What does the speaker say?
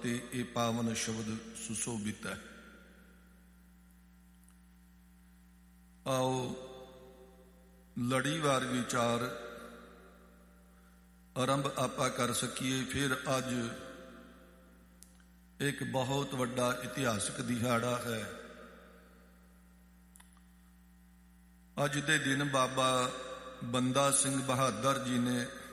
ਤੇ ਇਹ ਪਾਵਨ ਸ਼ਬਦ ਸੁਸ਼ੋਭਿਤ ਹੈ। ਆਓ ਲੜੀਵਾਰ ਵਿਚਾਰ ਆਰੰਭ ਆਪਾਂ ਕਰ ਸਕੀਏ। ਫਿਰ ਅੱਜ ਇੱਕ ਬਹੁਤ ਵੱਡਾ ਇਤਿਹਾਸਕ ਦਿਹਾੜਾ ਹੈ। ਅੱਜ ਦੇ ਦਿਨ ਬਾਬਾ ਬੰਦਾ ਸਿੰਘ ਬਹਾਦਰ ਜੀ ਨੇ